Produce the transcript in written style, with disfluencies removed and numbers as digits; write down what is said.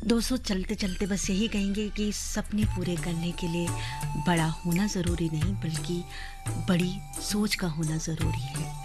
दोस्तों चलते चलते बस यही कहेंगे कि सपने पूरे करने के लिए बड़ा होना ज़रूरी नहीं, बल्कि बड़ी सोच का होना ज़रूरी है।